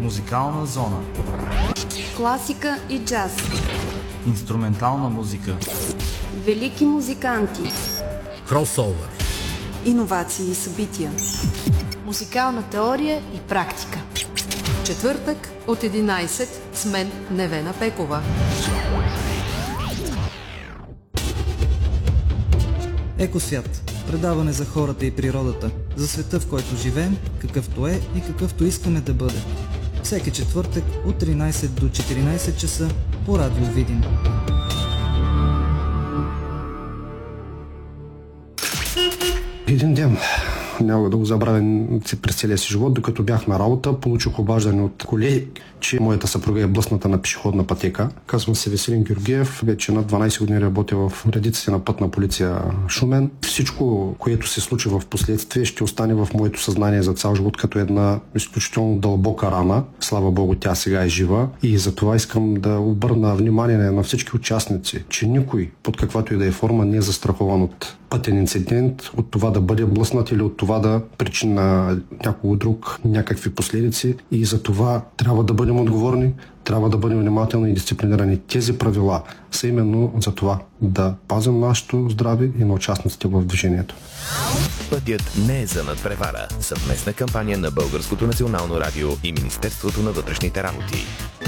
Музикална зона. Класика и джаз. Инструментална музика. Велики музиканти. Кросовър. Иновации и събития. Музикална теория и практика. Четвъртък от 11 с мен Невена Пекова. Екосвят. Предаване за хората и природата, за света, в който живеем, какъвто е и какъвто искаме да бъде. Всеки четвъртък от 13 до 14 часа по Радио Видин. Един ден, няма да го забравя през целия си живот, докато бях на работа, получих обаждане от колеги, че моята съпруга е блъсната на пешеходна пътека. Казвам се Веселин Георгиев, вече на 12 години работя в редиците на Пътна полиция Шумен. Всичко, което се случи в последствие, ще остане в моето съзнание за цял живот като една изключително дълбока рана. Слава Богу, тя сега е жива и затова искам да обърна внимание на всички участници, че никой, под каквато и да е форма, не е застрахован от пътен инцидент, от това да бъде блъснат или от това да причини на някого друг някакви последици, и за това трябва да бъдем отговорни, трябва да бъдем внимателни и дисциплинирани. Тези правила са именно за това да пазим нашето здраве и на участниците в движението. Пътят не е за надпревара. Съвместна кампания на Българското национално радио и Министерството на вътрешните работи.